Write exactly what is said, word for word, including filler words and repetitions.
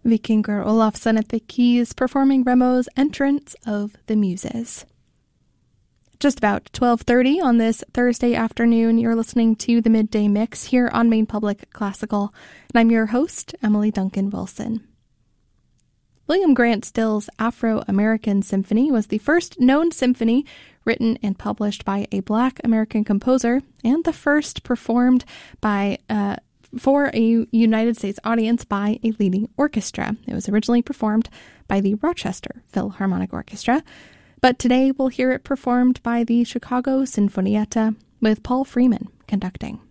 Vikingur Olafsson at the keys, performing Remo's Entrance of the Muses. Just about twelve thirty on this Thursday afternoon, you're listening to the Midday Mix here on Maine Public Classical, and I'm your host, Emily Duncan Wilson. William Grant Still's Afro-American Symphony was the first known symphony written and published by a Black American composer, and the first performed by uh, for a United States audience by a leading orchestra. It was originally performed by the Rochester Philharmonic Orchestra, but today we'll hear it performed by the Chicago Sinfonietta with Paul Freeman conducting.